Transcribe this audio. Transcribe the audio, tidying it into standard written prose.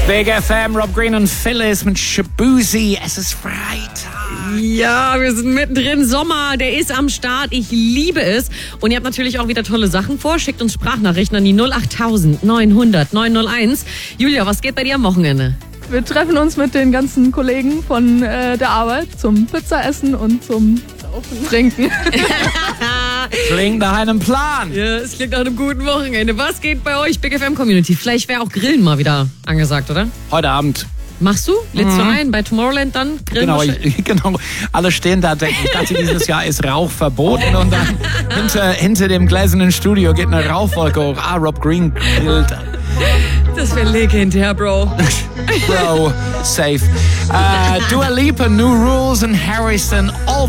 Big FM, Rob Green und Phyllis mit Shabuzi. Es ist Freitag. Ja, wir sind mittendrin. Sommer, der ist am Start. Ich liebe es. Und ihr habt natürlich auch wieder tolle Sachen vor. Schickt uns Sprachnachrichten an die 08000 900 901. Julia, was geht bei dir am Wochenende? Wir treffen uns mit den ganzen Kollegen von der Arbeit zum Pizzaessen und zum Trinken. Klingt nach einem Plan. Ja, es klingt nach einem guten Wochenende. Was geht bei euch, Big FM Community? Vielleicht wäre auch Grillen mal wieder angesagt, oder? Heute Abend. Machst du? Lädst du ein? Bei Tomorrowland dann? Grillen Genau. Alle stehen da, denken, ich dachte, dieses Jahr ist Rauch verboten. Und dann hinter dem gläsernen Studio geht eine Rauchwolke hoch. Rob Green grillt. Das wäre legendär, Bro. Bro, safe. Dua Lipa, New Rules and Harrison, All